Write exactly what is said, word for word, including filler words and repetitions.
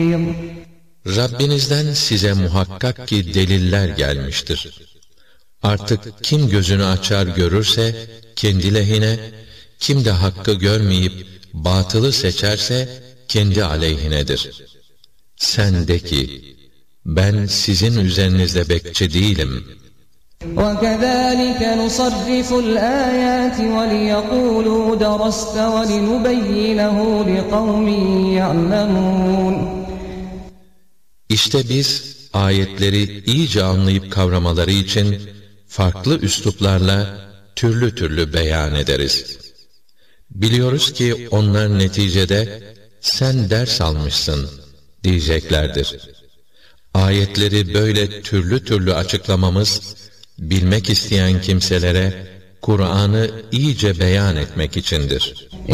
Rabbinizden size muhakkak ki deliller gelmiştir. Artık kim gözünü açar görürse kendi lehine, kim de hakkı görmeyip batılı seçerse kendi aleyhinedir. Sen de ki, ben sizin üzerinizde bekçi değilim. وَكَذَٰلِكَ نُصَرِّفُ الْآيَاتِ وَلِيَقُولُوا دَرَسْتَ وَلِنُبَيِّنَهُ لِقَوْمٍ يَعْلَمُونَ İşte biz ayetleri iyice anlayıp kavramaları için farklı üsluplarla türlü türlü beyan ederiz. Biliyoruz ki onlar neticede sen ders almışsın diyeceklerdir. Ayetleri böyle türlü türlü açıklamamız, bilmek isteyen kimselere Kur'an'ı iyice beyan etmek içindir.